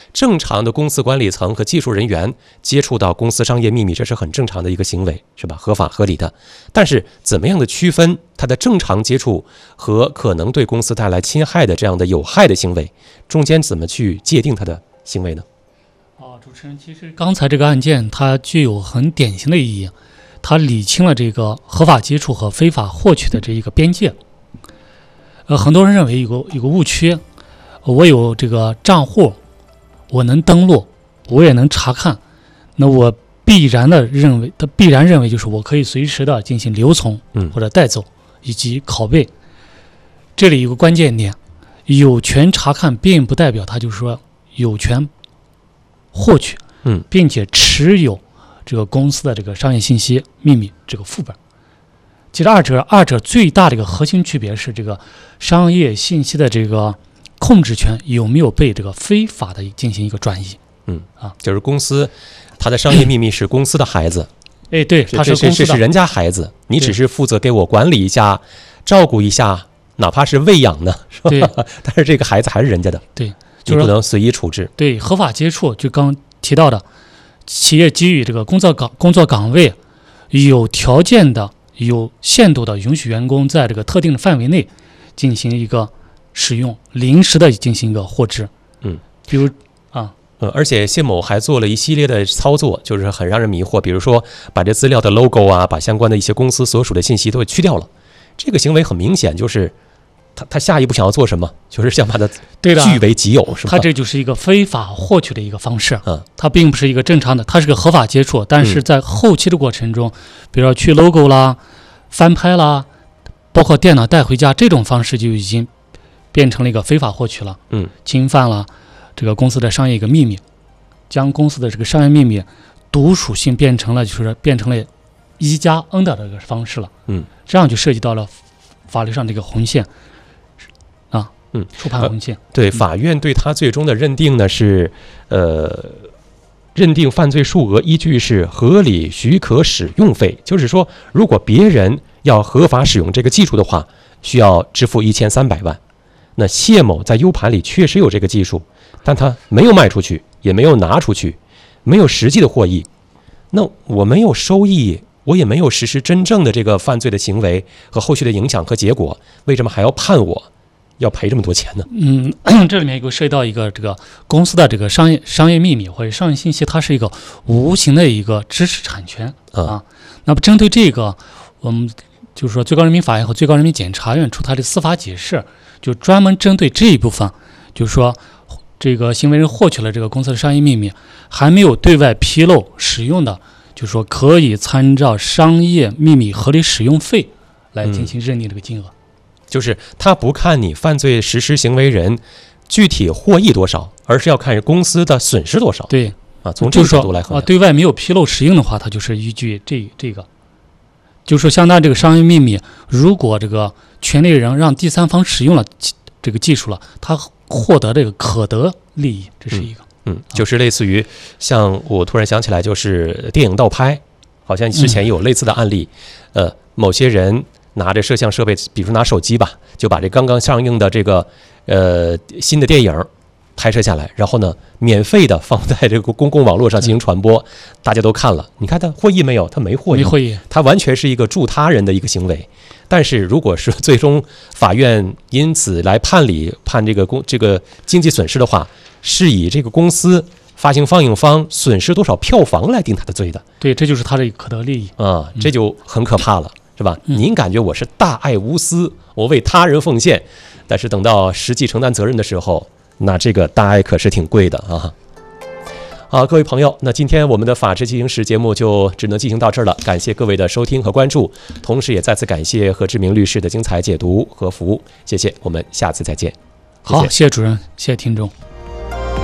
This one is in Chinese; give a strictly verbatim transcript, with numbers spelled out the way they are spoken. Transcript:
正常的公司管理层和技术人员接触到公司商业秘密，这是很正常的一个行为，是吧？合法合理的。但是怎么样的区分它的正常接触和可能对公司带来侵害的这样的有害的行为，中间怎么去界定它的行为呢？ 哦，主持人，其实刚才这个案件它具有很典型的意义，它理清了这个合法接触和非法获取的这一个边界。呃，很多人认为有个有个误区，我有这个账户，我能登录，我也能查看，那我必然的认为，他必然认为就是我可以随时的进行留存或者带走以及拷贝。这里有个关键点，有权查看并不代表他就是说有权获取， 嗯， 并且持有这个公司的这个商业信息秘密这个副本。其实二者二者最大的一个核心区别是，这个商业信息的这个控制权有没有被这个非法的进行一个转移。 嗯啊，就是公司它的商业秘密是公司的孩子， 哎，对，它是公司的， 是是人家孩子，你只是负责给我管理一下、照顾一下，哪怕是喂养呢，是吧？ 对， 但是这个孩子还是人家的， 对， 你不能随意处置。 对，合法接触就刚提到的，企业给予这个工作岗工作岗位有条件的、有限度的允许员工在这个特定的范围内进行一个使用，临时的进行一个获知。 嗯， 比如啊。 呃，而且谢某还做了一系列的操作，就是很让人迷惑。比如说，把这资料的 logo 啊，把相关的一些公司所属的信息都给去掉了。这个行为很明显就是他他下一步想要做什么，就是想把它据为己有，是吧？ 他这就是一个非法获取的一个方式。 嗯， 它并不是一个正常的，它是个合法接触，但是在后期的过程中，嗯、比如说去 logo 啦、翻拍啦，包括电脑带回家这种方式，就已经变成了一个非法获取了。 嗯， 侵犯了这个公司的商业一个秘密，将公司的这个商业秘密独属性变成了就是变成了一加 N 的这个方式了。 嗯， 这样就涉及到了法律上这个红线啊， 嗯， 触判红线。 呃、对，法院对他最终的认定呢是，呃，认定犯罪数额依据是合理许可使用费，就是说，如果别人要合法使用这个技术的话，需要支付一千三百万。那谢某在 U 盘里确实有这个技术，但他没有卖出去，也没有拿出去，没有实际的获益。那我没有收益，我也没有实施真正的这个犯罪的行为和后续的影响和结果，为什么还要判我要赔这么多钱呢？ 嗯，这里面有涉及到一个这个公司的这个商业商业秘密或者商业信息，它是一个无形的一个知识产权啊。那么针对这个，我们就是说最高人民法院和最高人民检察院出台的司法解释，就专门针对这一部分，就是说这个行为人获取了这个公司的商业秘密，还没有对外披露使用的，就是说可以参照商业秘密合理使用费来进行认定这个金额。嗯， 就是他不看你犯罪实施行为人具体获益多少，而是要看公司的损失多少。 对啊，从这个角度来衡量， 啊，对外没有披露使用的话，它就是依据这这个，就是说相当于这个商业秘密，如果这个权利人让第三方使用了这个技术了，他获得这个可得利益，这是一个。 嗯，嗯就是类似于像我突然想起来，就是电影盗拍，好像之前有类似的案例，嗯、呃，某些人拿着摄像设备，比如说拿手机吧，就把这刚刚上映的这个呃新的电影拍摄下来，然后呢，免费的放在这个公共网络上进行传播，大家都看了。你看他获益没有？他没获益， 没获益， 他完全是一个助他人的一个行为。但是如果是最终法院因此来判理判这个公这个经济损失的话，是以这个公司发行放映方损失多少票房来定他的罪的。 对，这就是他的可得利益啊，这就很可怕了。是吧？ 嗯、 您感觉我是大爱无私，我为他人奉献，但是等到实际承担责任的时候，那这个大爱可是挺贵的啊！好，各位朋友，那今天我们的法治进行时节目就只能进行到这儿了，感谢各位的收听和关注，同时也再次感谢何志明律师的精彩解读和服务，谢谢，我们下次再见。 好，谢谢主任，谢谢听众。